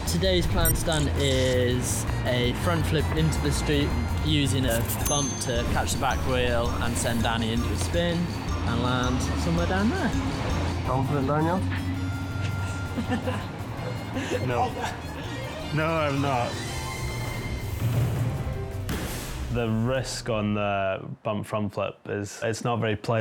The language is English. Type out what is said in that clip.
Today's plan stunt is a front flip into the street using a bump to catch the back wheel and send Danny into a spin and land somewhere down there. Confident, Daniel? No. No, I'm not. The risk on the bump front flip it's not very pleasant.